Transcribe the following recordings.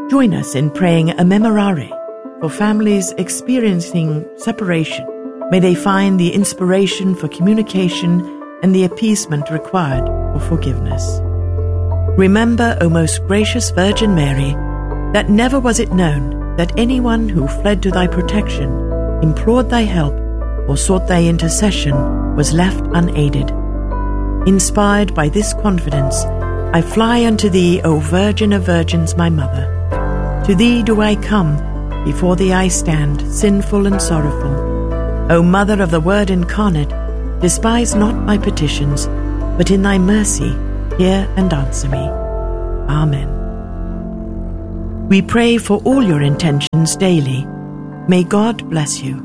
Join us in praying a memorare for families experiencing separation. May they find the inspiration for communication and the appeasement required for forgiveness. Remember, O most gracious Virgin Mary, that never was it known that anyone who fled to thy protection, implored thy help, or sought thy intercession was left unaided. Inspired by this confidence, I fly unto thee, O Virgin of Virgins, my Mother. To thee do I come, before thee I stand, sinful and sorrowful. O Mother of the Word incarnate, despise not my petitions, but in thy mercy hear and answer me. Amen. We pray for all your intentions daily. May God bless you.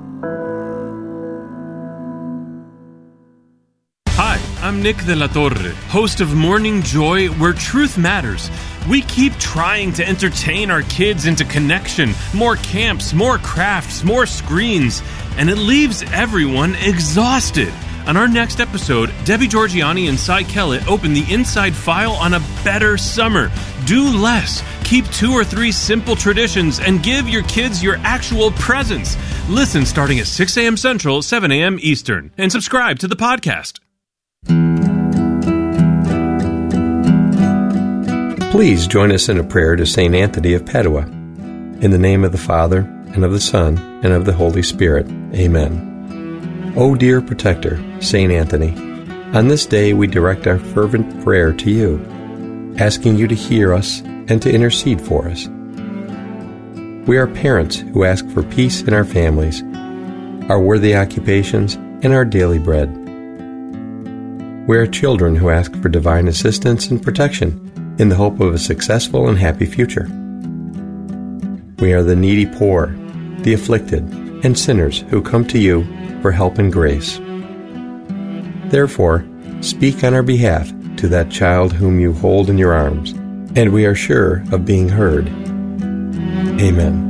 Hi, I'm Nick de la Torre, host of Morning Joy, where truth matters. We keep trying to entertain our kids into connection, more camps, more crafts, more screens, and it leaves everyone exhausted. On our next episode, Debbie Georgiani and Cy Kellett open the inside file on a better summer. Do less. Keep 2 or 3 simple traditions and give your kids your actual presents. Listen starting at 6 a.m. Central, 7 a.m. Eastern, and subscribe to the podcast. Please join us in a prayer to St. Anthony of Padua. In the name of the Father, and of the Son, and of the Holy Spirit. Amen. O dear protector, St. Anthony, on this day we direct our fervent prayer to you, asking you to hear us and to intercede for us. We are parents who ask for peace in our families, our worthy occupations, and our daily bread. We are children who ask for divine assistance and protection in the hope of a successful and happy future. We are the needy poor, the afflicted, and sinners who come to you for help and grace. Therefore, speak on our behalf to that child whom you hold in your arms, and we are sure of being heard. Amen.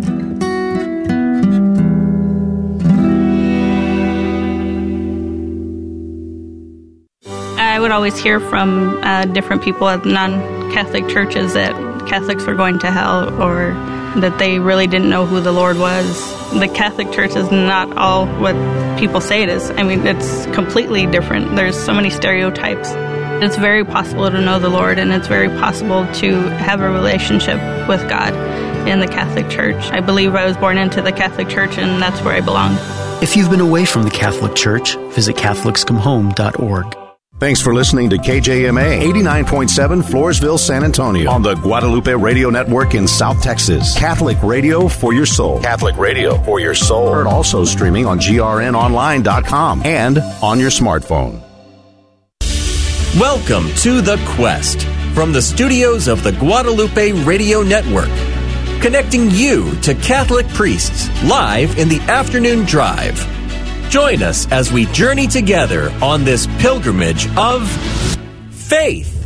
I would always hear from different people at non-Catholic churches that Catholics were going to hell, or that they really didn't know who the Lord was. The Catholic Church is not all what people say it is. I mean, it's completely different. There's so many stereotypes. It's very possible to know the Lord, and it's very possible to have a relationship with God in the Catholic Church. I believe I was born into the Catholic Church, and that's where I belong. If you've been away from the Catholic Church, visit CatholicsComeHome.org. Thanks for listening to KJMA 89.7 Floresville, San Antonio on the Guadalupe Radio Network in South Texas. Catholic radio for your soul. Catholic radio for your soul. Heard also streaming on grnonline.com and on your smartphone. Welcome to The Quest from the studios of the Guadalupe Radio Network, connecting you to Catholic priests live in the afternoon drive. Join us as we journey together on this pilgrimage of faith.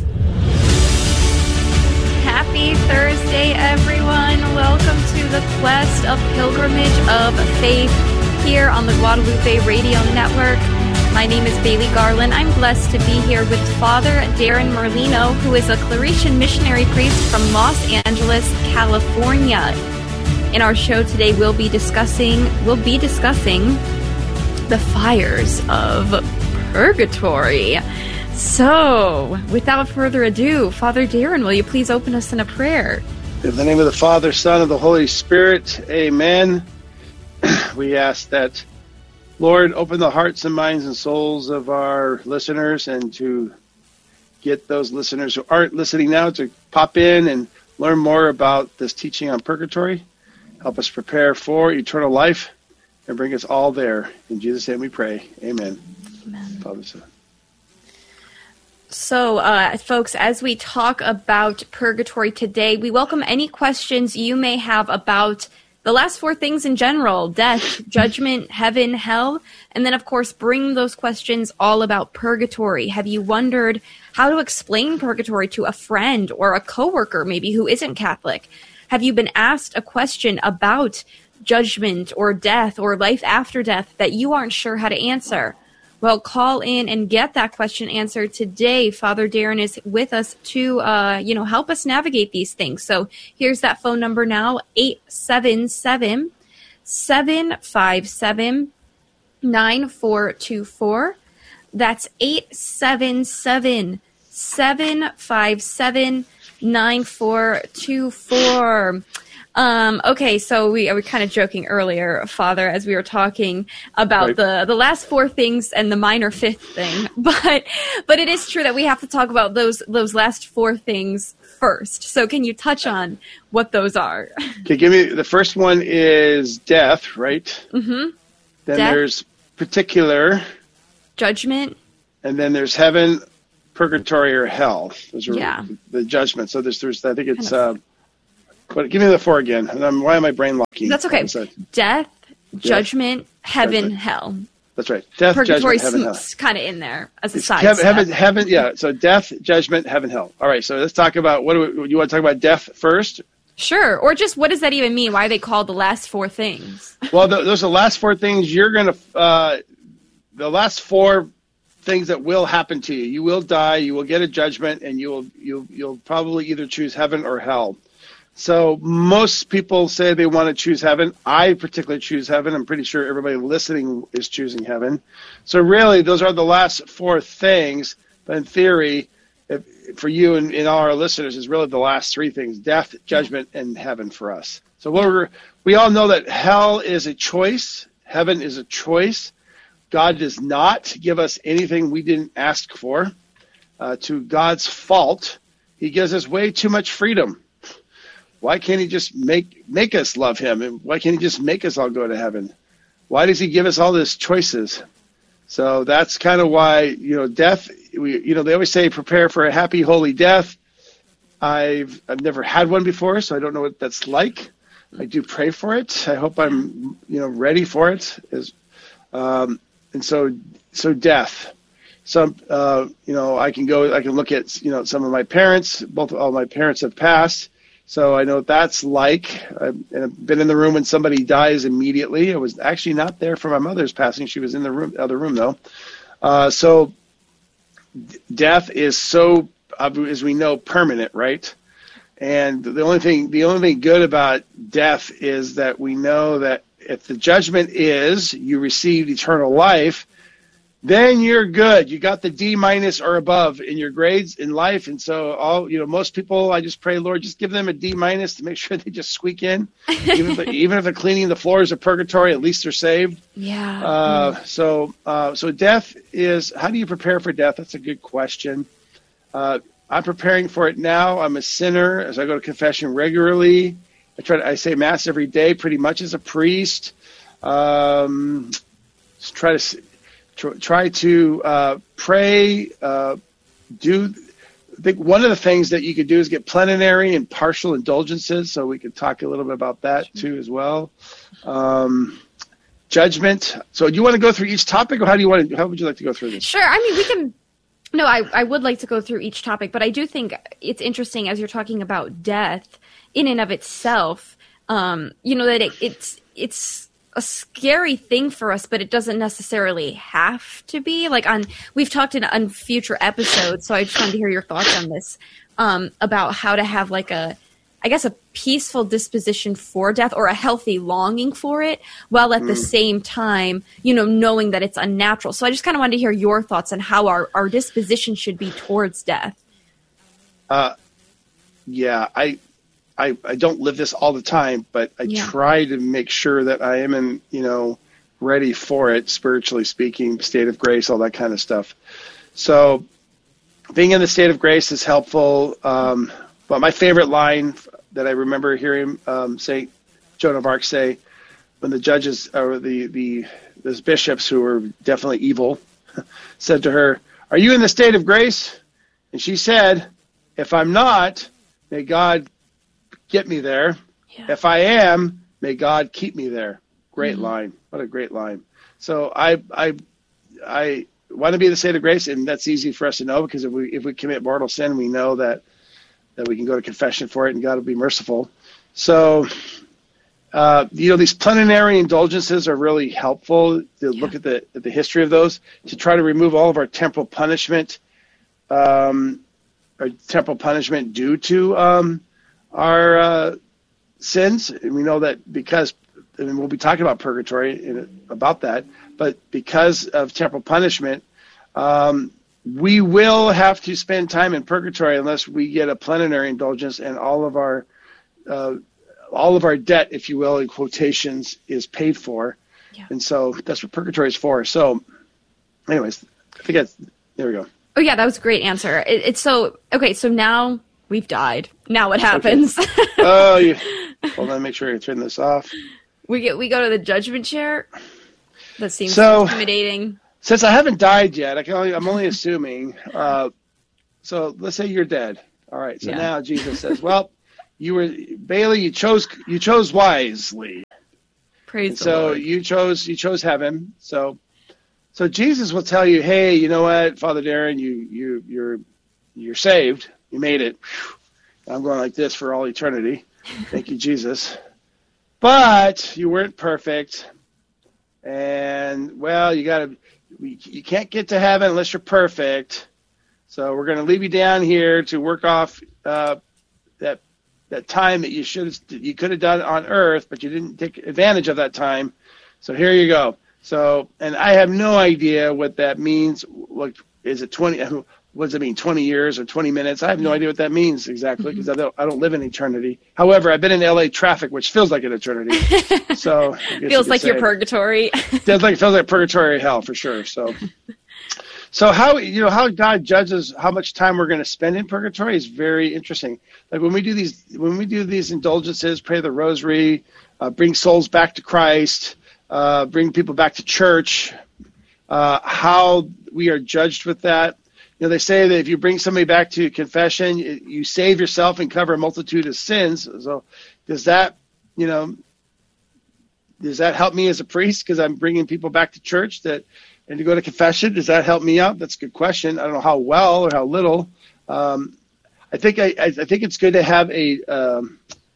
Happy Thursday, everyone. Welcome to the quest of pilgrimage of faith here on the Guadalupe Radio Network. My name is Bailey Garland. I'm blessed to be here with Father Darren Merlino, who is a Claretian missionary priest from Los Angeles, California. In our show today, we'll be discussing the fires of purgatory. So, without further ado, Father Darren, will you please open us in a prayer? In the name of the Father, Son, and the Holy Spirit, amen. We ask that, Lord, open the hearts and minds and souls of our listeners, and to get those listeners who aren't listening now to pop in and learn more about this teaching on purgatory. Help us prepare for eternal life and bring us all there. In Jesus' name we pray. Amen. Amen. Father, Son. So, folks, as we talk about purgatory today, we welcome any questions you may have about the last 4 things in general: death, judgment, heaven, hell, and then, of course, bring those questions all about purgatory. Have you wondered how to explain purgatory to a friend or a coworker, maybe, who isn't Catholic? Have you been asked a question about judgment or death or life after death that you aren't sure how to answer? Well, call in and get that question answered today. Father Darren is with us to, help us navigate these things. So here's that phone number now, 877-757-9424. That's 877-757-9424. Okay, so we were kind of joking earlier, Father, as we were talking about the last four things and the minor fifth thing. But it is true that we have to talk about those last four things first. So can you touch on what those are? Okay, give me the first one is death, right? Mm-hmm. Then there's particular. Judgment. And then there's heaven, purgatory, or hell. Those are the judgment. So there's I think it's but give me the four again. Why am I brain locking? That's okay. Death, judgment, heaven, hell. That's right. Death, purgatory, judgment, heaven, hell. Kind of in there as a side heaven, yeah. So death, judgment, heaven, hell. All right. So let's talk about you want to talk about death first? Sure. Or just what does that even mean? Why are they called the last four things? Well, those are the last four things you're going to. The last four things that will happen to you. You will die. You will get a judgment, and you'll probably either choose heaven or hell. So most people say they want to choose heaven. I particularly choose heaven. I'm pretty sure everybody listening is choosing heaven. So really, those are the last four things. But in theory, for you and all our listeners, is really the last three things: death, judgment, and heaven for us. So we all know that hell is a choice. Heaven is a choice. God does not give us anything we didn't ask for. To God's fault, he gives us way too much freedom. Why can't he just make us love him? And why can't he just make us all go to heaven? Why does he give us all these choices? So that's kind of why, death, they always say prepare for a happy, holy death. I've never had one before, so I don't know what that's like. I do pray for it. I hope I'm, ready for it. And so death. Some, I can look at, some of my parents. All my parents have passed. So I know what that's like. I've been in the room when somebody dies immediately. I was actually not there for my mother's passing. She was in the other room though. So death is so, as we know, permanent, right? And the only thing good about death is that we know that if the judgment is you received eternal life, then you're good. You got the D- or above in your grades in life. And so most people, I just pray, Lord, just give them a D- to make sure they just squeak in. Even if they're cleaning the floors of purgatory, at least they're saved. Yeah. So death is, how do you prepare for death? That's a good question. I'm preparing for it now. I'm a sinner as I go to confession regularly. I say mass every day, pretty much as a priest. Try to pray. I think one of the things that you could do is get plenary and partial indulgences. So we could talk a little bit about that too as well. Judgment. So do you want to go through each topic, or how would you like to go through this? Sure. I mean, we can. No, I would like to go through each topic, but I do think it's interesting as you're talking about death in and of itself. That it's a scary thing for us, but it doesn't necessarily have to be. We've talked on future episodes, so I just wanted to hear your thoughts on this, about how to have a peaceful disposition for death, or a healthy longing for it, while at the same time, knowing that it's unnatural. So I just kind of wanted to hear your thoughts on how our disposition should be towards death. I don't live this all the time, but I try to make sure that I am ready for it, spiritually speaking, state of grace, all that kind of stuff. So being in the state of grace is helpful. But my favorite line that I remember hearing St. Joan of Arc say, when the judges, or those bishops who were definitely evil, said to her, "Are you in the state of grace?" And she said, "If I'm not, may God get me there. Yeah. If I am, may God keep me there." Great line. What a great line. So I want to be in the state of grace, and that's easy for us to know, because if we commit mortal sin, we know that we can go to confession for it, and God will be merciful. So these plenary indulgences are really helpful to look at the history of those, to try to remove all of our temporal punishment, due to our sins. And we know that because, and we'll be talking about purgatory about that, but because of temporal punishment, we will have to spend time in purgatory unless we get a plenary indulgence and all of our debt, if you will, in quotations, is paid for. Yeah. And so that's what purgatory is for. So anyways, I think there we go. Oh yeah, that was a great answer. It's so, okay, so now we've died. Now what happens? Okay. Hold on, make sure you turn this off. We go to the judgment chair. That seems intimidating. Since I haven't died yet, I'm only assuming. So let's say you're dead. All right. So now Jesus says, "Well, Bailey. You chose wisely. Praise the Lord. So you chose heaven. So Jesus will tell you, hey, you know what, Father Darren, you're saved. You made it. I'm going like this for all eternity. Thank you, Jesus. But you weren't perfect, and well, you can't get to heaven unless you're perfect. So we're going to leave you down here to work off that time that you could have done on earth, but you didn't take advantage of that time. So here you go. So, and I have no idea what that means. What is it? 20? What does it mean? 20 years or 20 minutes? I have no idea what that means exactly, because I don't live in eternity. However, I've been in LA traffic, which feels like an eternity. So feels like your purgatory. Feels like purgatory hell for sure. So how God judges how much time we're going to spend in purgatory is very interesting. Like when we do these indulgences, pray the rosary, bring souls back to Christ, bring people back to church, how we are judged with that. They say that if you bring somebody back to confession, you save yourself and cover a multitude of sins. So does that help me as a priest because I'm bringing people back to church and to go to confession? Does that help me out? That's a good question. I don't know how well or how little. I think it's good to have a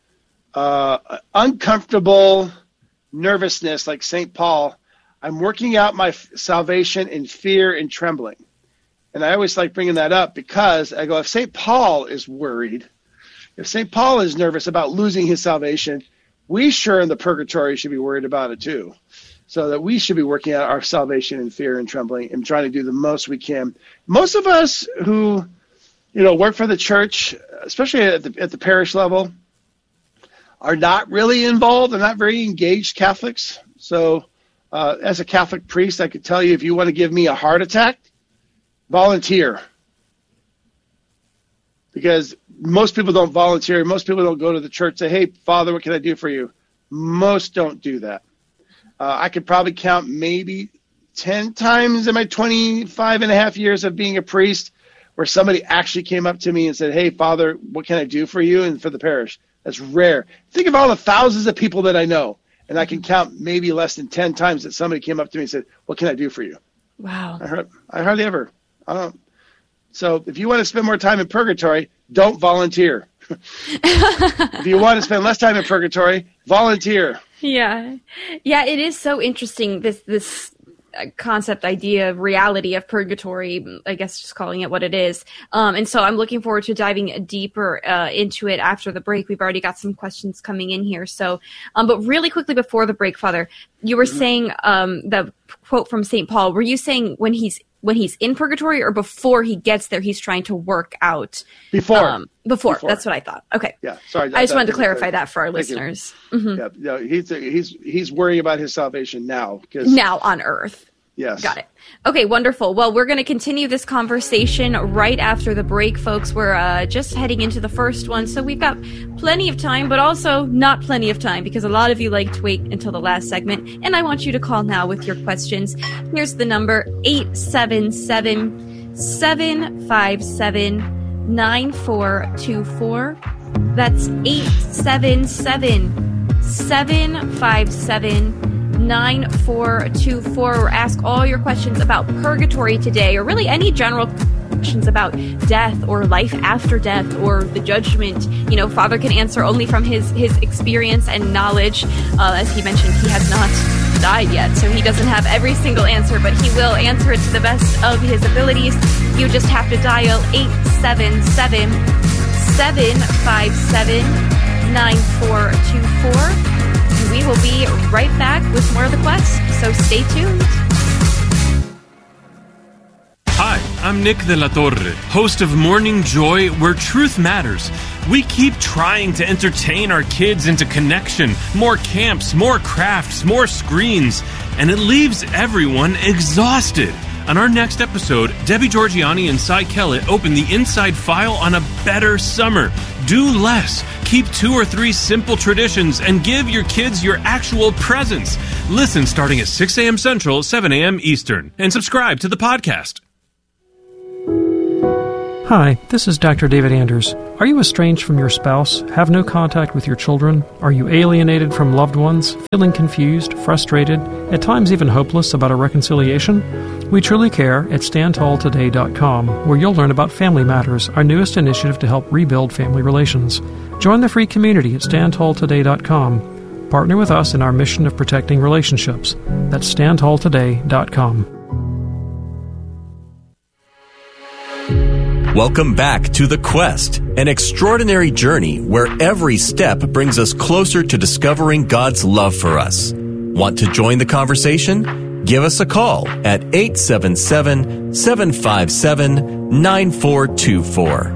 uncomfortable nervousness like St. Paul. I'm working out my salvation in fear and trembling. And I always like bringing that up because I go, if St. Paul is worried, if St. Paul is nervous about losing his salvation, we sure in the purgatory should be worried about it too. So that we should be working out our salvation in fear and trembling and trying to do the most we can. Most of us who, work for the church, especially at the parish level, are not really involved. They're not very engaged Catholics. So as a Catholic priest, I could tell you, if you want to give me a heart attack, volunteer. Because most people don't volunteer. Most people don't go to the church and say, hey, Father, what can I do for you? Most don't do that. I could probably count maybe 10 times in my 25 and a half years of being a priest where somebody actually came up to me and said, hey, Father, what can I do for you and for the parish? That's rare. Think of all the thousands of people that I know, and I can count maybe less than 10 times that somebody came up to me and said, what can I do for you? Wow. I hardly ever. I don't. So if you want to spend more time in purgatory, don't volunteer. If you want to spend less time in purgatory, volunteer. Yeah. It is so interesting, this concept, idea, reality of purgatory, I guess just calling it what it is. And so I'm looking forward to diving deeper into it after the break. We've already got some questions coming in here. So, but really quickly before the break, Father, you were saying the quote from St. Paul. Were you saying when he's in purgatory or before he gets there, he's trying to work out? Before. That's what I thought. Okay. Yeah. Sorry. I just wanted to clarify that for our listeners. Mm-hmm. Yeah. He's worrying about his salvation now. Now on earth. Yes. Got it. Okay, wonderful. Well, we're going to continue this conversation right after the break, folks. We're just heading into the first one, so we've got plenty of time, but also not plenty of time because a lot of you like to wait until the last segment, and I want you to call now with your questions. Here's the number, 877-757-9424. That's 877-757-9424, or ask all your questions about purgatory today, or really any general questions about death or life after death or the judgment, Father can answer only from his experience and knowledge. As he mentioned, he has not died yet, so he doesn't have every single answer, but he will answer it to the best of his abilities. You just have to dial 877-757-9424. We will be right back with more of The Quest, so stay tuned. Hi, I'm Nick de la Torre, host of Morning Joy, where truth matters. We keep trying to entertain our kids into connection, more camps, more crafts, more screens, and it leaves everyone exhausted. On our next episode, Debbie Georgiani and Cy Kellett open the inside file on a better summer. Do less. Keep 2 or 3 simple traditions and give your kids your actual presents. Listen starting at 6 a.m. Central, 7 a.m. Eastern, and subscribe to the podcast. Hi, this is Dr. David Anders. Are you estranged from your spouse, have no contact with your children? Are you alienated from loved ones, feeling confused, frustrated, at times even hopeless about a reconciliation? We truly care at StandTallToday.com, where you'll learn about Family Matters, our newest initiative to help rebuild family relations. Join the free community at StandTallToday.com. Partner with us in our mission of protecting relationships. That's StandTallToday.com. Welcome back to The Quest, an extraordinary journey where every step brings us closer to discovering God's love for us. Want to join the conversation? Give us a call at 877-757-9424.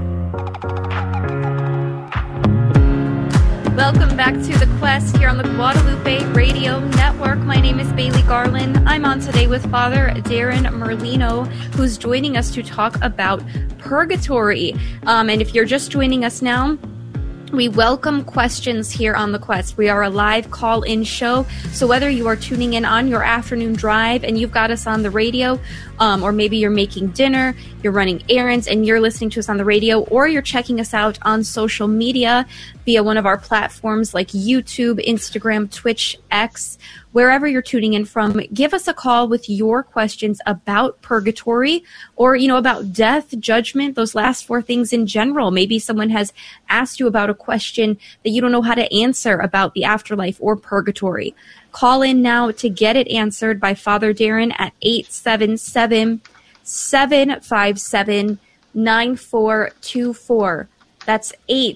Welcome back to The Quest here on the Guadalupe Radio Network. My name is Bailey Garland. I'm on today with Father Darren Merlino, who's joining us to talk about purgatory. And if you're just joining us now, we welcome questions here on The Quest. We are a live call-in show, so whether you are tuning in on your afternoon drive and you've got us on the radio, or maybe you're making dinner, you're running errands, and you're listening to us on the radio, or you're checking us out on social media via one of our platforms like YouTube, Instagram, Twitch, X, wherever you're tuning in from, give us a call with your questions about purgatory or, about death, judgment, those last 4 things in general. Maybe someone has asked you about a question that you don't know how to answer about the afterlife or purgatory. Call in now to get it answered by Father Darren at 877-757-9424. That's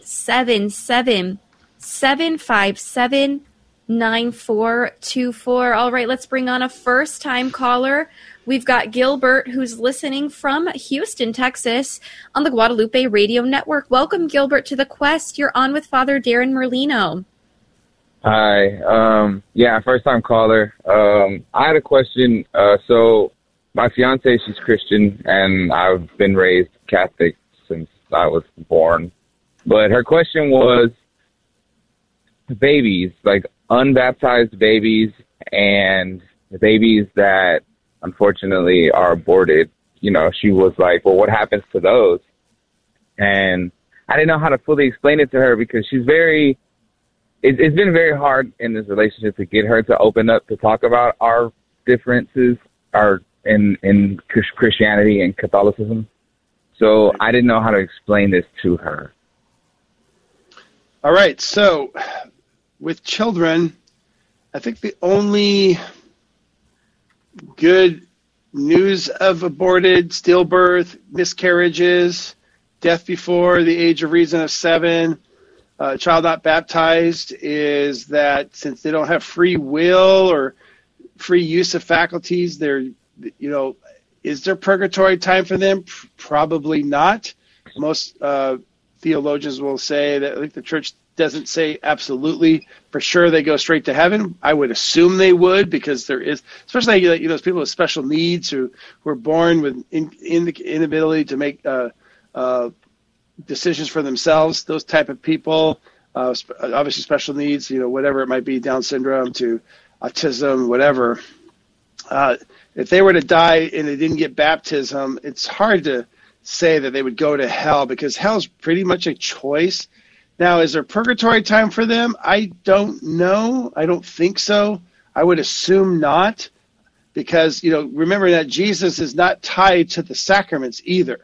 877-757-9424. All right, let's bring on a first-time caller. We've got Gilbert, who's listening from Houston, Texas, on the Guadalupe Radio Network. Welcome, Gilbert, to The Quest. You're on with Father Darren Merlino. Hi. First-time caller. I had a question. So my fiance, she's Christian, and I've been raised Catholic since I was born. But her question was babies, like unbaptized babies and babies that unfortunately are aborted. She was like, well, what happens to those? And I didn't know how to fully explain it to her because she's it's been very hard in this relationship to get her to open up to talk about our differences in Christianity and Catholicism. So I didn't know how to explain this to her. All right, so with children, I think the only good news of aborted, stillbirth, miscarriages, death before the age of reason of 7, child not baptized is that since they don't have free will or free use of faculties, is there purgatory time for them? Probably not. Most theologians will say that, I think the church doesn't say absolutely for sure they go straight to heaven. I would assume they would, because there is, especially those people with special needs who are born with inability to make decisions for themselves. Those type of people, obviously special needs, whatever it might be, Down syndrome to autism, whatever. If they were to die and they didn't get baptism, it's hard to say that they would go to hell, because hell is pretty much a choice. Now, is there purgatory time for them? I don't know. I don't think so. I would assume not, because, remember that Jesus is not tied to the sacraments either.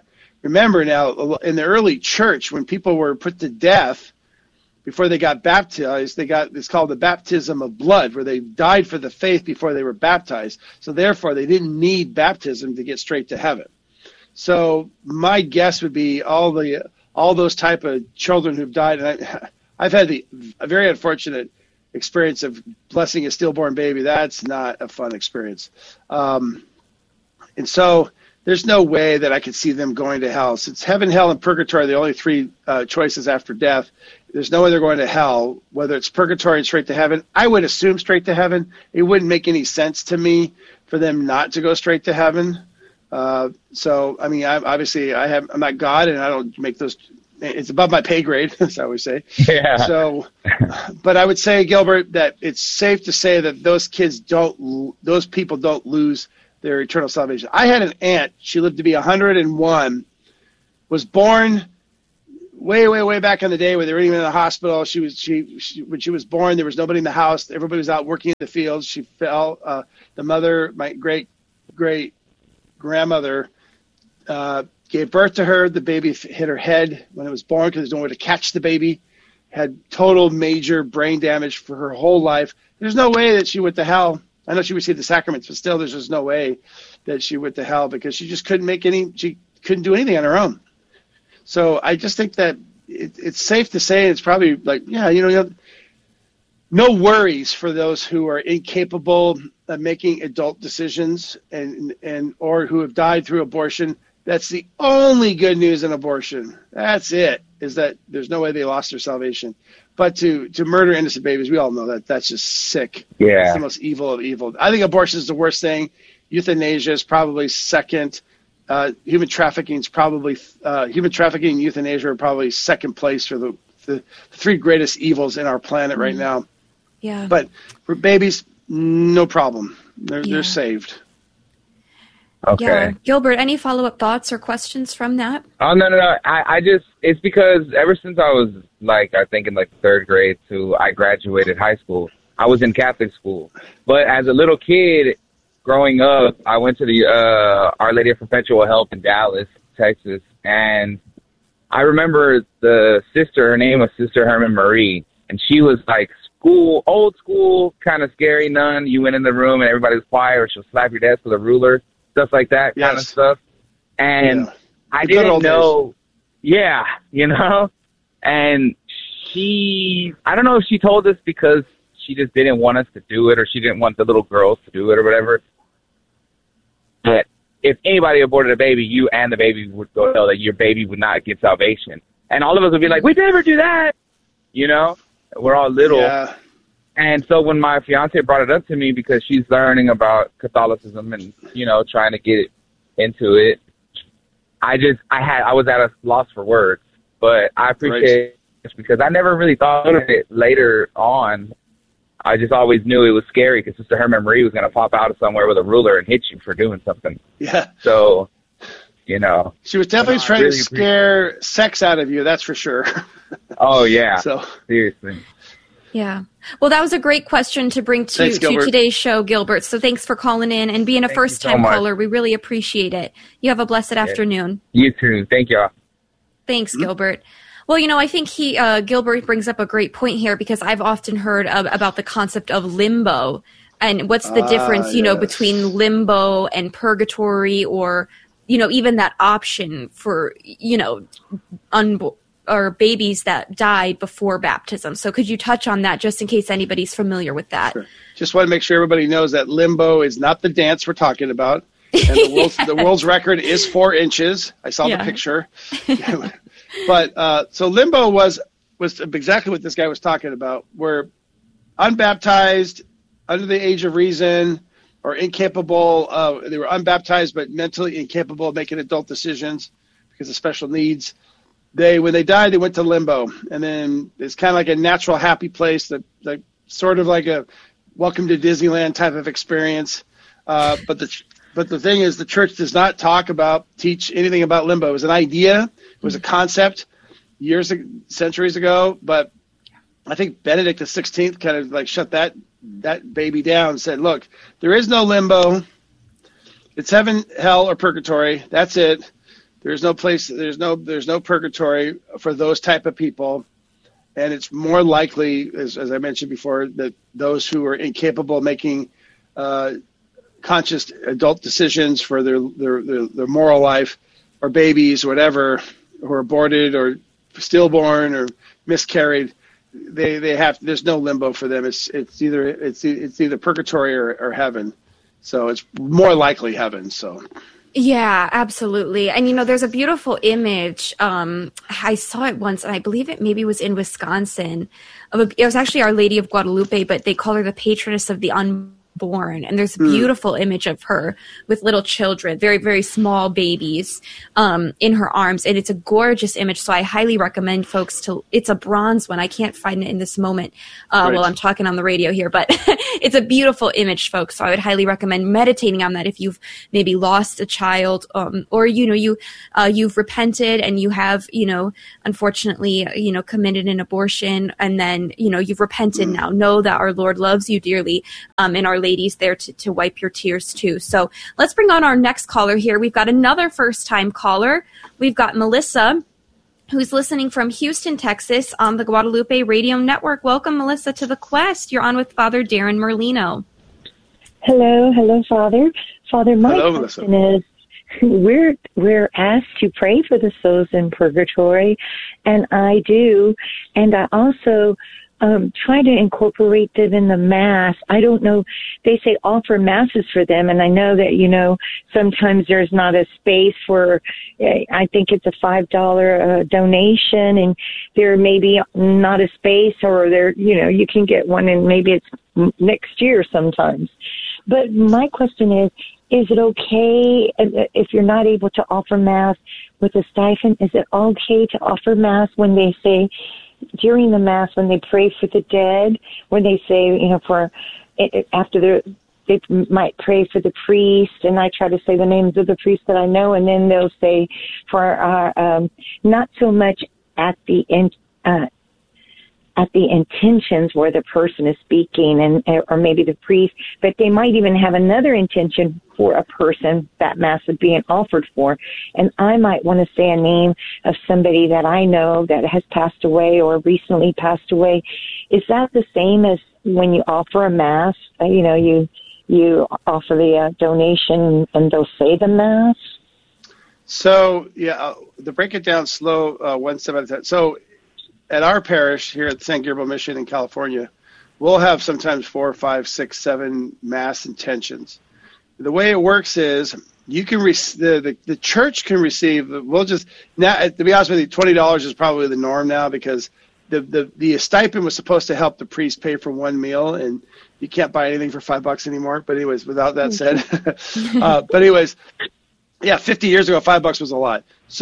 remember now, in the early church, when people were put to death before they got baptized, it's called the baptism of blood, where they died for the faith before they were baptized. So therefore, they didn't need baptism to get straight to heaven. So my guess would be all those type of children who've died. And I've had a very unfortunate experience of blessing a stillborn baby. That's not a fun experience. And so there's no way that I could see them going to hell. Since heaven, hell, and purgatory are the only three choices after death, there's no way they're going to hell, whether it's purgatory and straight to heaven. I would assume straight to heaven. It wouldn't make any sense to me for them not to go straight to heaven. So, I mean, I'm not God, and I don't make those. It's above my pay grade, as I always say. Yeah. So, but I would say, Gilbert, that it's safe to say that those people don't lose their eternal salvation. I had an aunt. She lived to be 101. Was born way back in the day when they were even in the hospital. When she was born, there was nobody in the house. Everybody was out working in the fields. She fell. The mother, my great grandmother, gave birth to her. The baby hit her head when it was born because there's no way to catch the baby. Had total major brain damage for her whole life. There's no way that she went to hell. I know she received the sacraments, but still there's just no way that she went to hell because she just she couldn't do anything on her own. So I just think that it's safe to say it's probably no worries for those who are incapable of making adult decisions and or who have died through abortion. That's the only good news in abortion. That's it, is that there's no way they lost their salvation. But to murder innocent babies, we all know that's just sick. Yeah. It's the most evil of evil. I think abortion is the worst thing. Euthanasia is probably second. Human trafficking and euthanasia are probably second place for the three greatest evils in our planet right now. Yeah. But for babies, no problem. They're saved. Okay. Yeah. Gilbert, any follow-up thoughts or questions from that? Oh, no. I just, it's because ever since I was I think in third grade to I graduated high school, I was in Catholic school. But as a little kid growing up, I went to the Our Lady of Perpetual Help in Dallas, Texas. And I remember the sister, her name was Sister Herman Marie. And she was old school, kind of scary nun. You went in the room and everybody was quiet, or she'll slap your desk with a ruler. Stuff like that kind of stuff. And I didn't know. Yeah, And I don't know if she told us because she just didn't want us to do it or she didn't want the little girls to do it or whatever. But if anybody aborted a baby, you and the baby would go tell that your baby would not get salvation. And all of us would be like, we'd never do that. We're all little. Yeah. And so when my fiance brought it up to me because she's learning about Catholicism and, trying to get into it, I was at a loss for words. But I appreciate it because I never really thought of it later on. I just always knew it was scary because Sister Herman Marie was going to pop out of somewhere with a ruler and hit you for doing something. Yeah. So, She was definitely trying to scare sex out of you, that's for sure. Oh, yeah. So seriously. Yeah. Well, that was a great question to bring to today's show, Gilbert. So thanks for calling in and being a first-time caller. We really appreciate it. You have a blessed afternoon. You too. Thank y'all. Thanks, Gilbert. Well, I think Gilbert brings up a great point here because I've often heard about the concept of limbo and what's the difference, between limbo and purgatory or, even that option for, or babies that died before baptism. So could you touch on that just in case anybody's familiar with that? Sure. Just want to make sure everybody knows that limbo is not the dance we're talking about. And the world's record is 4 inches. I saw the picture. But so limbo was exactly what this guy was talking about, where unbaptized, under the age of reason, or incapable, they were unbaptized but mentally incapable of making adult decisions because of special needs. When they died, they went to limbo, and then it's kind of like a natural happy place, sort of like a welcome to Disneyland type of experience. But the thing is, the church does not teach anything about limbo. It was an idea, it was a concept centuries ago. But I think Benedict XVI kind of shut that baby down and said, "Look, there is no limbo. It's heaven, hell, or purgatory. That's it. There's no purgatory for those type of people. And it's more likely, as I mentioned before, that those who are incapable of making conscious adult decisions for their moral life, or babies, or whatever, who are aborted or stillborn or miscarried, they have. There's no limbo for them. It's either purgatory or heaven. So it's more likely heaven. So. Yeah, absolutely. And, there's a beautiful image. I saw it once, and I believe it maybe was in Wisconsin. It was actually Our Lady of Guadalupe, but they call her the patroness of the unborn. And there's a beautiful image of her with little children, very, very small babies, in her arms. And it's a gorgeous image. So I highly recommend folks it's a bronze one. I can't find it in this moment while I'm talking on the radio here, but it's a beautiful image, folks. So I would highly recommend meditating on that if you've maybe lost a child, or, you've repented and you have, unfortunately, committed an abortion, and then, you've repented now. Know that our Lord loves you dearly, and Our Lady's there to wipe your tears too. So let's bring on our next caller here. We've got another first-time caller. We've got Melissa, who's listening from Houston, Texas, on the Guadalupe Radio Network. Welcome, Melissa, to the Quest. You're on with Father Darren Merlino. Hello, Father. Father, my question is, we're asked to pray for the souls in purgatory, and I do, and I also try to incorporate them in the Mass. I don't know, they say offer Masses for them, and I know that, sometimes there's not a space for, I think it's a $5 donation, and there may be not a space, or there, you can get one, and maybe it's next year sometimes. But my question is it okay if you're not able to offer Mass with a stipend? Is it okay to offer Mass when they say, during the Mass, when they pray for the dead, when they say, they might pray for the priest, and I try to say the names of the priests that I know, and then they'll say for not so much at the intentions where the person is speaking, or maybe the priest, but they might even have another intention for a person that Mass is being offered for. And I might want to say a name of somebody that I know that has passed away or recently passed away. Is that the same as when you offer a Mass? You offer the donation and they'll say the Mass? So, to break it down slow, one step at a time. So, at our parish here at San Gabriel Mission in California, we'll have sometimes 4, 5, 6, 7 Mass intentions. The way it works is you can the church can receive. We'll just now, to be honest with you, $20 is probably the norm now, because the stipend was supposed to help the priest pay for one meal, and you can't buy anything for $5 anymore. But anyways, without that said, but anyways. Yeah, 50 years ago, $5 was a lot.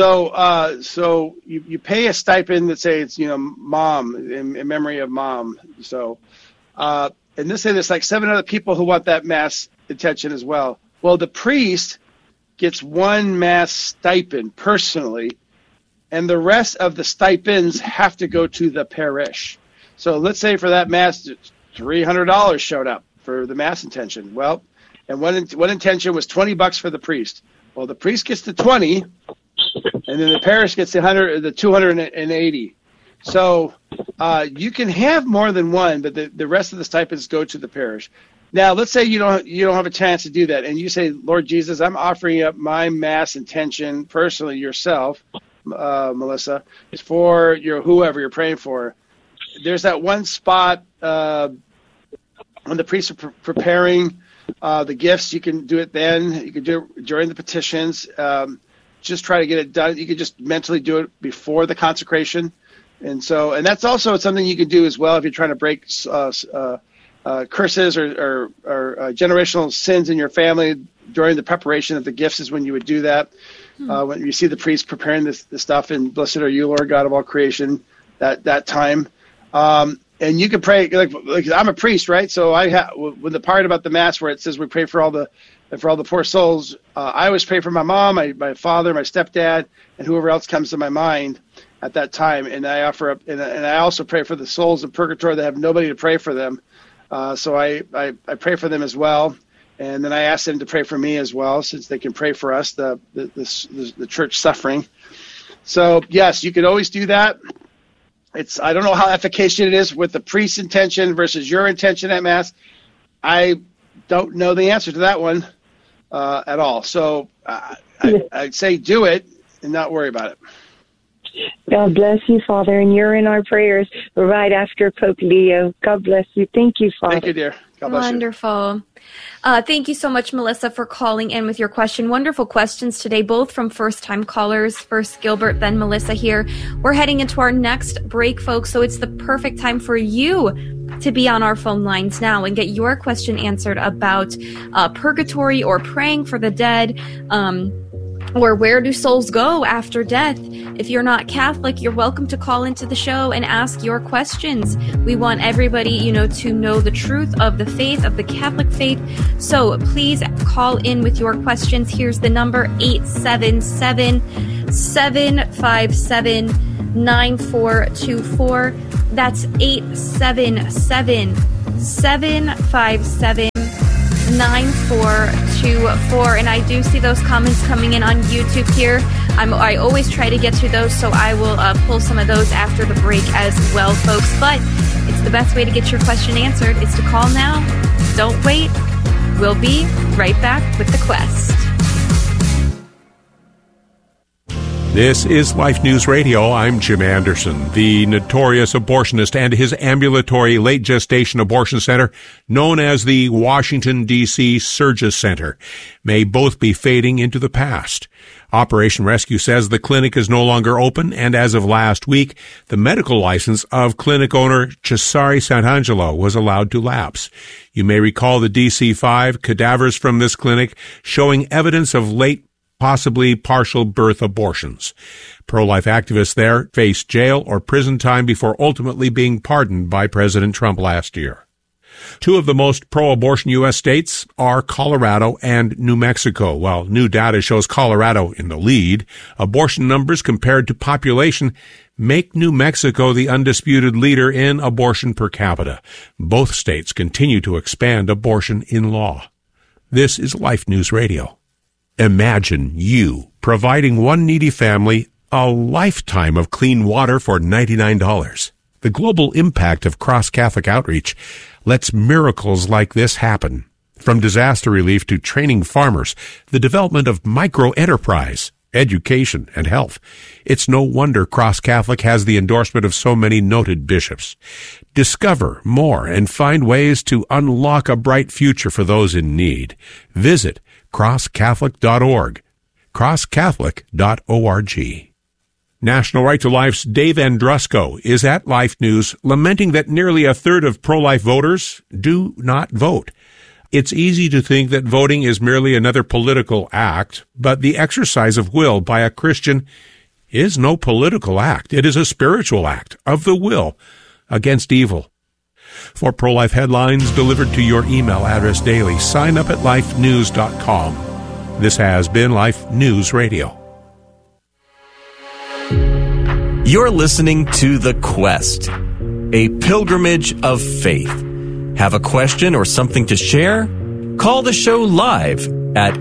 So you pay a stipend that say it's, mom, in memory of mom. So, and this say there's like 7 other people who want that Mass intention as well. Well, the priest gets one Mass stipend personally, and the rest of the stipends have to go to the parish. So let's say for that Mass, $300 showed up for the Mass intention. Well, and one intention was $20 for the priest. Well, the priest gets the 20, and then the parish gets the 280. So you can have more than one, but the rest of the stipends go to the parish. Now, let's say you don't have a chance to do that, and you say, Lord Jesus, I'm offering up my Mass intention personally, yourself, Melissa, it's for whoever you're praying for. There's that one spot when the priests are preparing the gifts. You can do it then. You can do it during the petitions. Just try to get it done. You can just mentally do it before the consecration. And that's also something you can do as well if you're trying to break curses or generational sins in your family. During the preparation of the gifts is when you would do that. When you see the priest preparing this stuff, and blessed are you, Lord God of all creation, that time. And you can pray, like I'm a priest, right? So with the part about the Mass where it says we pray for all the poor souls, I always pray for my mom, my father, my stepdad, and whoever else comes to my mind at that time. And I offer up, and I also pray for the souls in purgatory that have nobody to pray for them. So I pray for them as well. And then I asked them to pray for me as well, since they can pray for us, the church suffering. So, yes, you could always do that. I don't know how efficacious it is with the priest's intention versus your intention at Mass. I don't know the answer to that one at all. So I'd say do it and not worry about it. God bless you, Father, and you're in our prayers right after Pope Leo. God bless you. Thank you, Father. Thank you, dear. God bless Wonderful. Thank you so much, Melissa, for calling in with your question. Wonderful questions today, both from first-time callers. First Gilbert, then Melissa here. We're heading into our next break, folks, so it's the perfect time for you to be on our phone lines now and get your question answered about purgatory or praying for the dead, or where do souls go after death. If you're not Catholic, you're welcome to call into the show and ask your questions. We want everybody, to know the truth of the faith, of the Catholic faith. So please call in with your questions. Here's the number, 877-757-9424. That's 877-757-9424. And I do see those comments coming in on YouTube here. I always try to get to those, so I will pull some of those after the break as well, folks. But it's the best way to get your question answered is to call now. Don't wait. We'll be right back with The Quest. This is Life News Radio. I'm Jim Anderson. The notorious abortionist and his ambulatory late gestation abortion center, known as the Washington, D.C. Surges Center, may both be fading into the past. Operation Rescue says the clinic is no longer open, and as of last week, the medical license of clinic owner Cesare Santangelo was allowed to lapse. You may recall the DC-5 cadavers from this clinic showing evidence of late, possibly partial birth abortions. Pro-life activists there faced jail or prison time before ultimately being pardoned by President Trump last year. Two of the most pro-abortion U.S. states are Colorado and New Mexico. While new data shows Colorado in the lead, abortion numbers compared to population make New Mexico the undisputed leader in abortion per capita. Both states continue to expand abortion in law. This is Life News Radio. Imagine you providing one needy family a lifetime of clean water for $99. The global impact of cross-Catholic outreach lets miracles like this happen. From disaster relief to training farmers, the development of micro-enterprise, education, and health. It's no wonder Cross-Catholic has the endorsement of so many noted bishops. Discover more and find ways to unlock a bright future for those in need. Visit crosscatholic.org, crosscatholic.org. National Right to Life's Dave Andrusko is at Life News lamenting that nearly a third of pro-life voters do not vote. It's easy to think that voting is merely another political act, but the exercise of will by a Christian is no political act. It is a spiritual act of the will against evil. For pro-life headlines delivered to your email address daily, sign up at lifenews.com. This has been Life News Radio. You're listening to The Quest, a pilgrimage of faith. Have a question or something to share? Call the show live at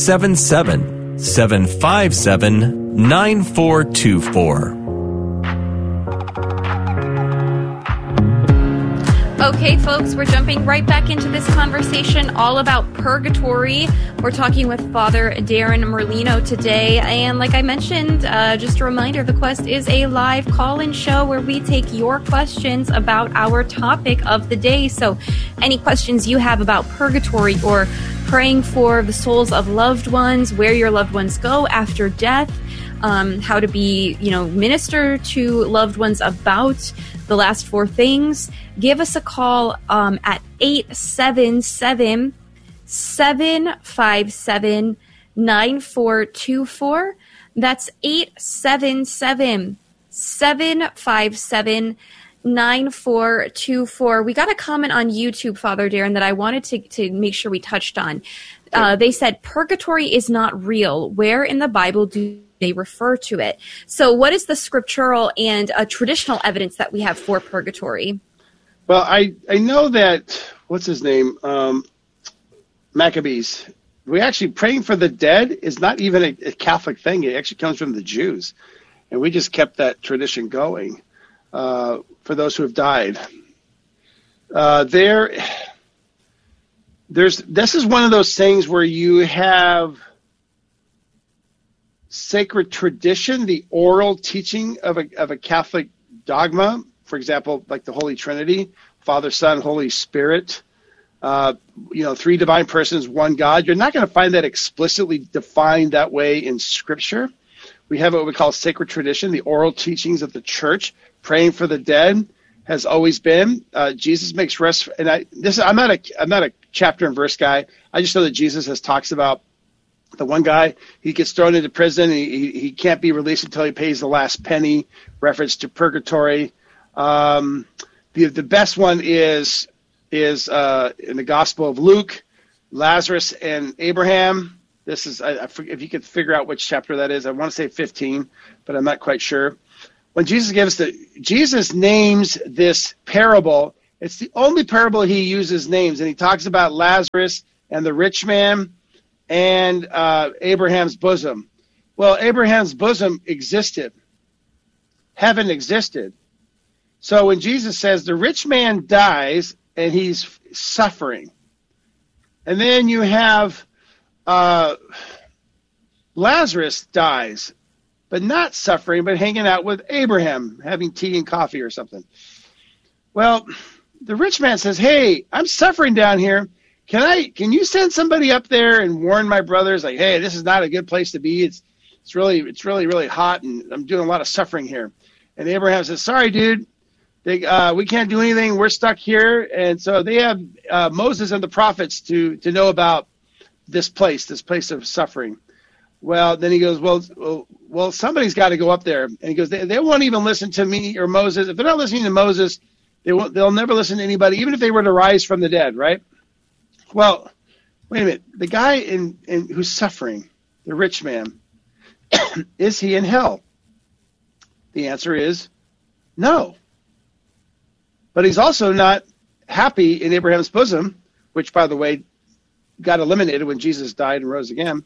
877-757-9424. Okay, folks, we're jumping right back into this conversation all about purgatory. We're talking with Father Darren Merlino today. And like I mentioned, just a reminder, The Quest is a live call-in show where we take your questions about our topic of the day. So any questions you have about purgatory or praying for the souls of loved ones, where your loved ones go after death, how to be, minister to loved ones about the last four things, give us a call at 877-757-9424. That's 877-757-9424. We got a comment on YouTube, Father Darren, that I wanted to make sure we touched on. They said, purgatory is not real. Where in the Bible do they refer to it? So what is the scriptural and traditional evidence that we have for purgatory? Well, I know that, what's his name? Maccabees. We actually, praying for the dead is not even a Catholic thing. It actually comes from the Jews. And we just kept that tradition going for those who have died. This is one of those things where you have sacred tradition, the oral teaching of a Catholic dogma, for example, like the Holy Trinity, Father, Son, Holy Spirit, three divine persons, one God. You're not going to find that explicitly defined that way in Scripture. We have what we call sacred tradition, the oral teachings of the church. Praying for the dead has always been. Jesus makes rest, and I'm not a chapter and verse guy. I just know that Jesus talks about the one guy, he gets thrown into prison, and he can't be released until he pays the last penny, reference to purgatory. The best one is in the Gospel of Luke, Lazarus and Abraham. This is, if you could figure out which chapter that is, I want to say 15, but I'm not quite sure. When Jesus names this parable, it's the only parable he uses names, and he talks about Lazarus and the rich man and Abraham's bosom. Well, Abraham's bosom existed. Heaven existed. So when Jesus says the rich man dies and he's suffering, and then you have Lazarus dies, but not suffering, but hanging out with Abraham, having tea and coffee or something. Well, the rich man says, hey, I'm suffering down here. Can you send somebody up there and warn my brothers, like, hey, this is not a good place to be. It's really, really hot, and I'm doing a lot of suffering here. And Abraham says, sorry, dude, we can't do anything. We're stuck here. And so they have Moses and the prophets to know about this place of suffering. Well, then he goes, well, somebody's got to go up there. And he goes, they won't even listen to me or Moses. If they're not listening to Moses, they'll never listen to anybody, even if they were to rise from the dead, right? Well, wait a minute. The guy who's suffering, the rich man, is he in hell? The answer is no. But he's also not happy in Abraham's bosom, which, by the way, got eliminated when Jesus died and rose again.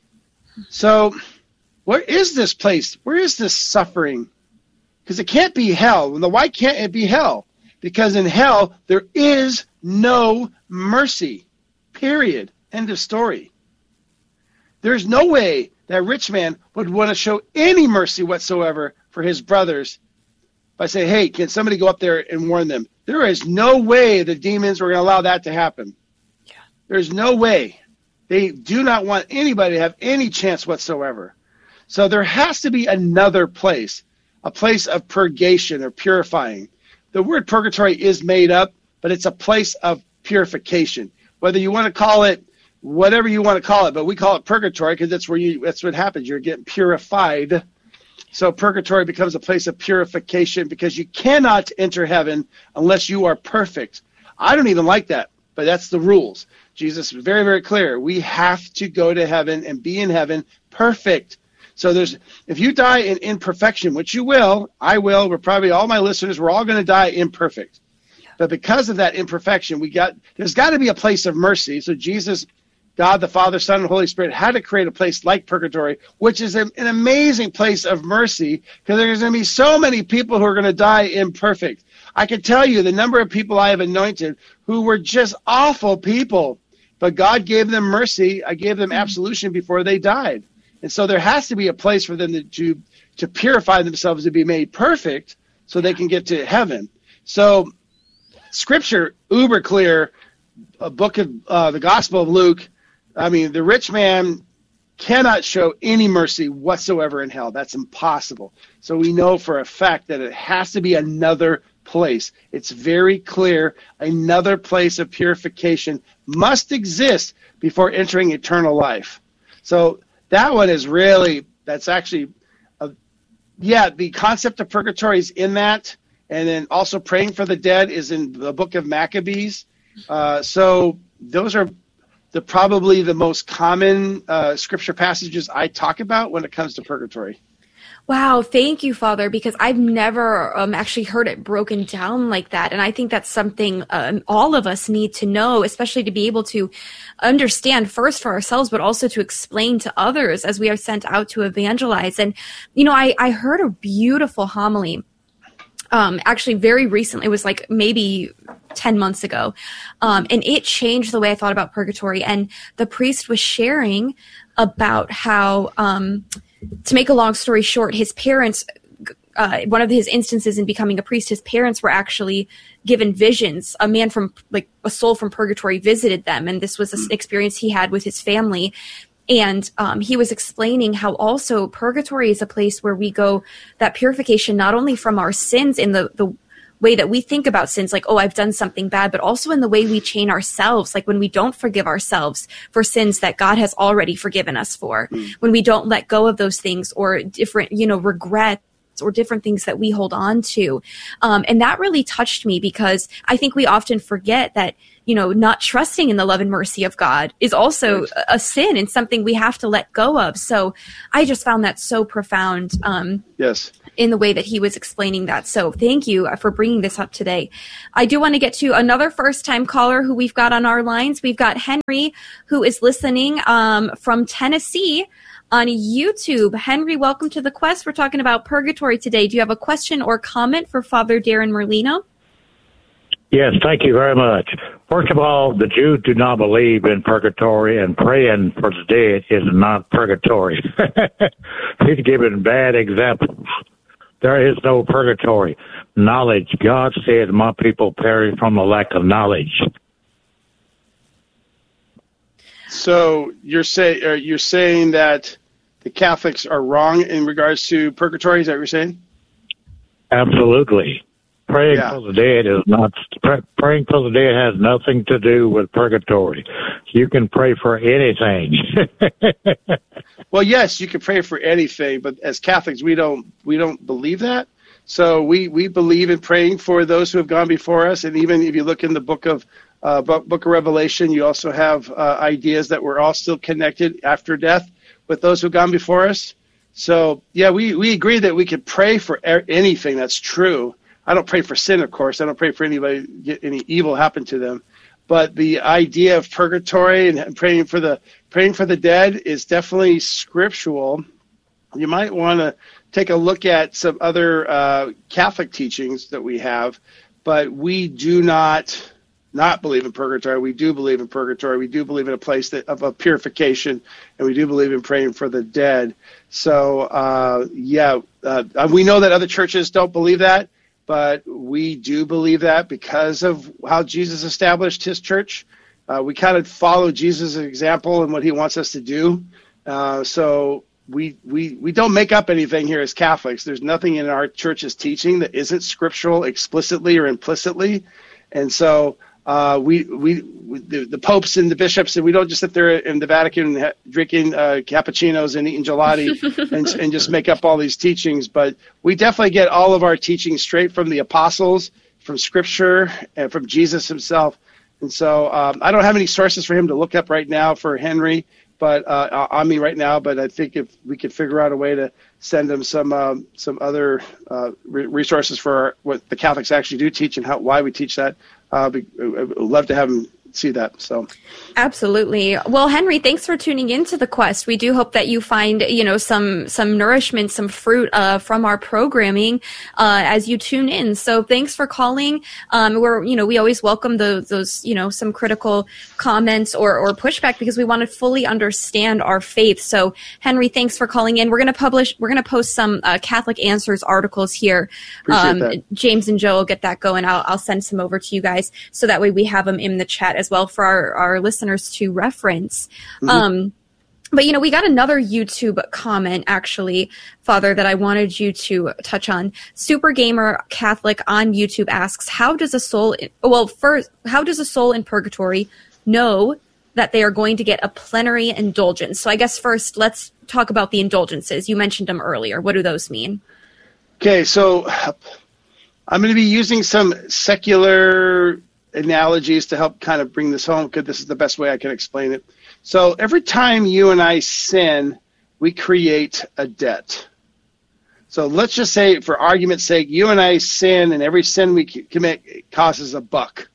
So where is this place? Where is this suffering? Because it can't be hell. Why can't it be hell? Because in hell, there is no mercy. Period. End of story. There's no way that rich man would want to show any mercy whatsoever for his brothers by saying, hey, can somebody go up there and warn them? There is no way the demons were going to allow that to happen. Yeah. There's no way. They do not want anybody to have any chance whatsoever. So there has to be another place, a place of purgation or purifying. The word purgatory is made up, but it's a place of purification. Whether you want to call it whatever you want to call it, but we call it purgatory because that's what happens. You're getting purified. So purgatory becomes a place of purification because you cannot enter heaven unless you are perfect. I don't even like that, but that's the rules. Jesus is very, very clear. We have to go to heaven and be in heaven perfect. So if you die in imperfection, which you will, I will, we're probably all my listeners, we're all going to die imperfect. But because of that imperfection, there's got to be a place of mercy. So Jesus, God, the Father, Son, and Holy Spirit had to create a place like purgatory, which is an amazing place of mercy because there's going to be so many people who are going to die imperfect. I can tell you the number of people I have anointed who were just awful people, but God gave them mercy. I gave them absolution before they died. And so there has to be a place for them to purify themselves to be made perfect so they can get to heaven. So Scripture, uber clear, a book of the Gospel of Luke, I mean, the rich man cannot show any mercy whatsoever in hell. That's impossible. So we know for a fact that it has to be another place. It's very clear another place of purification must exist before entering eternal life. So that one is really, that's actually, the concept of purgatory is in that. And then also praying for the dead is in the book of Maccabees. So those are probably the most common scripture passages I talk about when it comes to purgatory. Wow, thank you, Father, because I've never actually heard it broken down like that. And I think that's something all of us need to know, especially to be able to understand first for ourselves, but also to explain to others as we are sent out to evangelize. And, you know, I heard a beautiful homily actually very recently. It was like maybe 10 months ago. And it changed the way I thought about purgatory. And the priest was sharing about how, to make a long story short, his parents, one of his instances in becoming a priest, his parents were actually given visions. A man from, like, a soul from purgatory visited them. And this was an experience he had with his family. And he was explaining how also purgatory is a place where we go, that purification, not only from our sins in the way that we think about sins, like, oh, I've done something bad, but also in the way we chain ourselves, like when we don't forgive ourselves for sins that God has already forgiven us for, when we don't let go of those things or different, you know, regrets or different things that we hold on to. And that really touched me because I think we often forget that, you know, not trusting in the love and mercy of God is also a sin and something we have to let go of. So I just found that so profound. Yes. In the way that he was explaining that. So thank you for bringing this up today. I do want to get to another first-time caller who we've got on our lines. We've got Henry, who is listening from Tennessee on YouTube. Henry, welcome to the Quest. We're talking about purgatory today. Do you have a question or comment for Father Darren Merlino? Yes, thank you very much. First of all, the Jews do not believe in purgatory, and praying for the dead is not purgatory. He's giving bad examples. There is no purgatory. Knowledge. God said, my people perish from the lack of knowledge. So you're saying that the Catholics are wrong in regards to purgatory? Is that what you're saying? Absolutely. Praying for the dead is not. Praying for the dead has nothing to do with purgatory. You can pray for anything. Well, yes, you can pray for anything, but as Catholics, we don't believe that. So we believe in praying for those who have gone before us, and even if you look in the book of Revelation, you also have ideas that we're all still connected after death with those who have gone before us. So yeah, we agree that we could pray for anything. That's true. I don't pray for sin, of course. I don't pray for anybody get any evil happen to them. But the idea of purgatory and praying for the dead is definitely scriptural. You might want to take a look at some other Catholic teachings that we have, but we do not believe in purgatory. We do believe in purgatory. We do believe in a place of a purification, and we do believe in praying for the dead. So we know that other churches don't believe that. But we do believe that because of how Jesus established his church. We kind of follow Jesus' example and what he wants us to do. So we don't make up anything here as Catholics. There's nothing in our church's teaching that isn't scriptural explicitly or implicitly. And so the popes and the bishops, and we don't just sit there in the Vatican drinking cappuccinos and eating gelati and just make up all these teachings. But we definitely get all of our teachings straight from the apostles, from Scripture, and from Jesus himself. And so I don't have any sources for him to look up right now for Henry, but on me right now. But I think if we could figure out a way to send him some other resources for what the Catholics actually do teach and why we teach that, I would love to have him see that. So absolutely. Well, Henry, thanks for tuning into the Quest. We do hope that you find, some nourishment, some fruit from our programming as you tune in. So thanks for calling. We always welcome those some critical comments or pushback because we want to fully understand our faith. So Henry, thanks for calling in. We're going to post some Catholic Answers articles here. James and Joe will get that going. I'll send some over to you guys so that way we have them in the chat as well for our listeners to reference. Mm-hmm. But, we got another YouTube comment, actually, Father, that I wanted you to touch on. Super Gamer Catholic on YouTube asks, how does a soul in purgatory know that they are going to get a plenary indulgence? So I guess first, let's talk about the indulgences. You mentioned them earlier. What do those mean? Okay, so I'm going to be using some secular analogies to help kind of bring this home because this is the best way I can explain it. So every time you and I sin, we create a debt. So let's just say, for argument's sake, you and I sin, and every sin we commit costs us $1.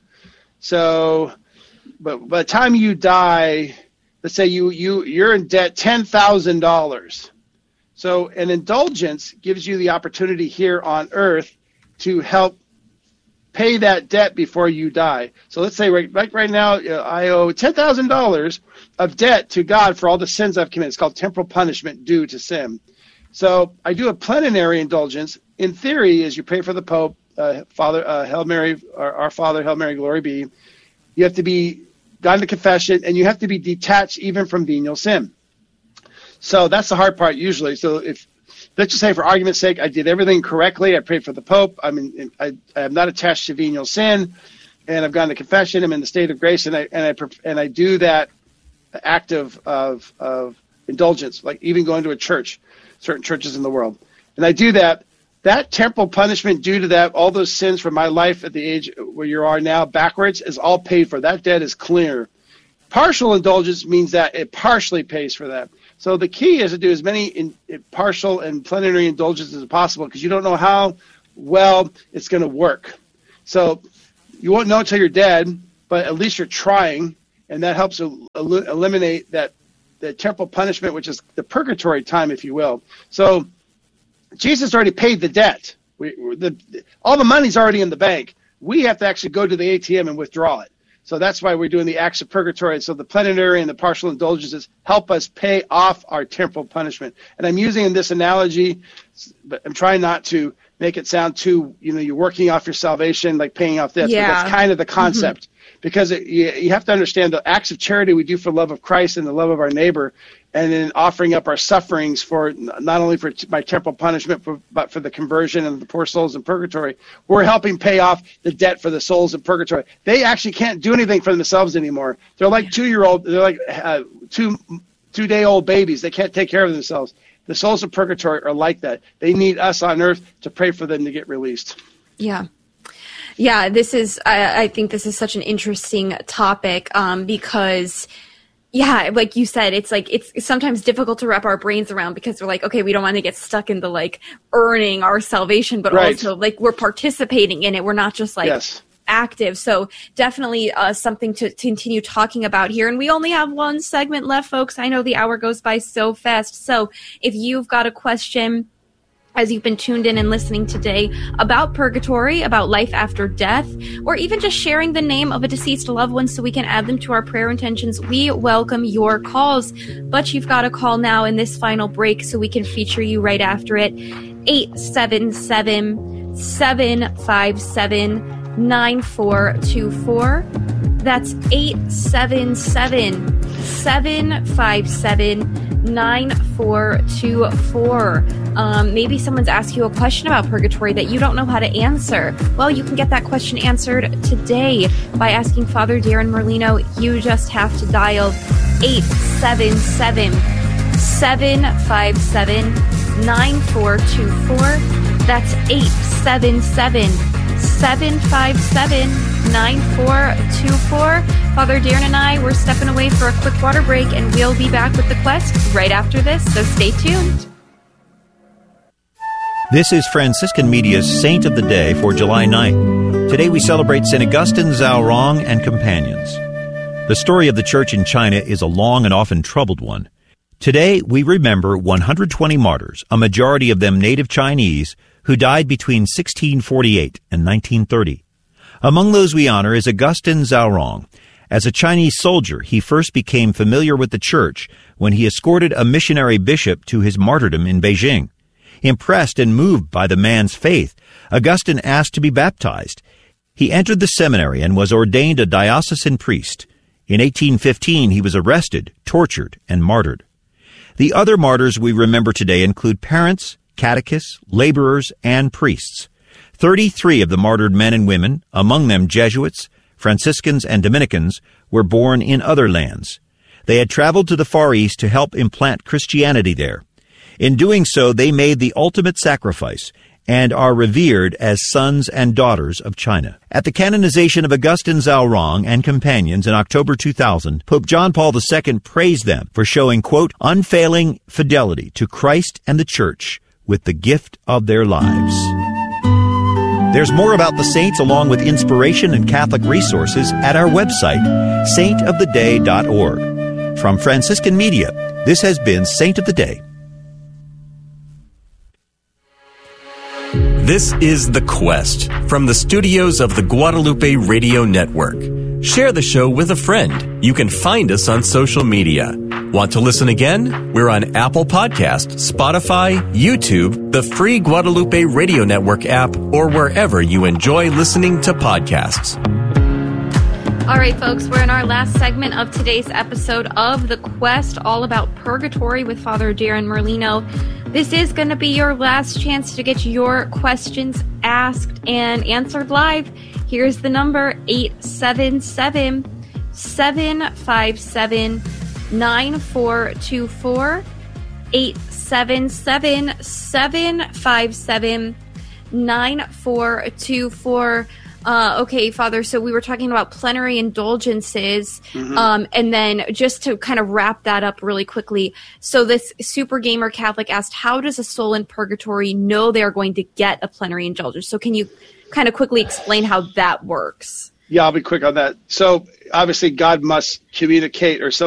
So, but by the time you die, let's say you're in debt $10,000. So an indulgence gives you the opportunity here on earth to help pay that debt before you die. So let's say right now I owe $10,000 of debt to God for all the sins I've committed. It's called temporal punishment due to sin. So I do a plenary indulgence. In theory, as you pray for the Pope, Father, Hail Mary, our Father, Hail Mary, glory be, you have to be gone to confession, and you have to be detached even from venial sin. So that's the hard part usually. So if, let's just say for argument's sake, I did everything correctly. I prayed for the Pope. I am not attached to venial sin, and I've gone to confession. I'm in the state of grace, and I do that act of indulgence, like even going to a church, certain churches in the world. And I do that. That temporal punishment due to that, all those sins from my life at the age where you are now backwards, is all paid for. That debt is clear. Partial indulgence means that it partially pays for that. So the key is to do as many partial and plenary indulgences as possible, because you don't know how well it's going to work. So you won't know until you're dead, but at least you're trying, and that helps eliminate the temporal punishment, which is the purgatory time, if you will. So Jesus already paid the debt. All the money's already in the bank. We have to actually go to the ATM and withdraw it. So that's why we're doing the acts of purgatory. So the plenary and the partial indulgences help us pay off our temporal punishment. And I'm using this analogy, but I'm trying not to make it sound too, you're working off your salvation, like paying off debts. Yeah. But that's kind of the concept. Mm-hmm. Because you have to understand the acts of charity we do for love of Christ and the love of our neighbor, and then offering up our sufferings for not only for my temporal punishment, but for the conversion and the poor souls in purgatory. We're helping pay off the debt for the souls in purgatory. They actually can't do anything for themselves anymore. They're like 2-year-old. They're like two-day-old babies. They can't take care of themselves. The souls in purgatory are like that. They need us on earth to pray for them to get released. Yeah. Yeah, I think this is such an interesting topic because, yeah, like you said, it's sometimes difficult to wrap our brains around, because we're like, okay, we don't want to get stuck into like earning our salvation, but also like we're participating in it. We're not just like active. So definitely something to continue talking about here. And we only have one segment left, folks. I know the hour goes by so fast. So if you've got a question, as you've been tuned in and listening today, about purgatory, about life after death, or even just sharing the name of a deceased loved one so we can add them to our prayer intentions, we welcome your calls. But you've got to call now in this final break so we can feature you right after it. 877-757-9424. That's 877-757-9424. Maybe someone's asked you a question about purgatory that you don't know how to answer. Well, you can get that question answered today by asking Father Darren Merlino. You just have to dial 877-757-9424. That's 877-757-9424. Father Darren and I, we're stepping away for a quick water break, and we'll be back with the quest right after this, so stay tuned. This is Franciscan Media's Saint of the Day for July 9th. Today we celebrate St. Augustine Zhaorong and companions. The story of the Church in China is a long and often troubled one. Today we remember 120 martyrs, a majority of them native Chinese, who died between 1648 and 1930. Among those we honor is Augustine Zhaorong. As a Chinese soldier, he first became familiar with the Church when he escorted a missionary bishop to his martyrdom in Beijing. Impressed and moved by the man's faith, Augustine asked to be baptized. He entered the seminary and was ordained a diocesan priest. In 1815, he was arrested, tortured, and martyred. The other martyrs we remember today include parents, catechists, laborers, and priests. 33 of the martyred men and women, among them Jesuits, Franciscans, and Dominicans, were born in other lands. They had traveled to the Far East to help implant Christianity there. In doing so, they made the ultimate sacrifice and are revered as sons and daughters of China. At the canonization of Augustine Zhaorong and companions in October 2000, Pope John Paul II praised them for showing, quote, unfailing fidelity to Christ and the Church, with the gift of their lives. There's more about the saints along with inspiration and Catholic resources at our website, saintoftheday.org. From Franciscan Media, this has been Saint of the Day. This is The Quest from the studios of the Guadalupe Radio Network. Share the show with a friend. You can find us on social media. Want to listen again? We're on Apple Podcasts, Spotify, YouTube, the free Guadalupe Radio Network app, or wherever you enjoy listening to podcasts. All right, folks, we're in our last segment of today's episode of The Quest, all about purgatory with Father Darren Merlino. This is going to be your last chance to get your questions asked and answered live. Here's the number, 877-757-9424, 877-757-9424. Okay, Father, so we were talking about plenary indulgences, and then just to kind of wrap that up really quickly, so this Super Gamer Catholic asked, how does a soul in purgatory know they're going to get a plenary indulgence? So can you kind of quickly explain how that works? Yeah, I'll be quick on that. So obviously God must communicate, or